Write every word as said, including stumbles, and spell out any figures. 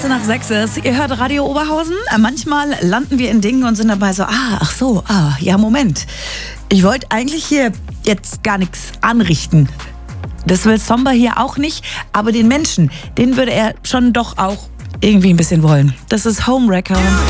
achtzehn nach sechs ist. Ihr hört Radio Oberhausen. Manchmal landen wir in Dingen und sind dabei so, ah, ach so, ah, ja, Moment. Ich wollte eigentlich hier jetzt gar nichts anrichten. Das will Somber hier auch nicht, aber den Menschen, den würde er schon doch auch irgendwie ein bisschen wollen. Das ist Homewrecker.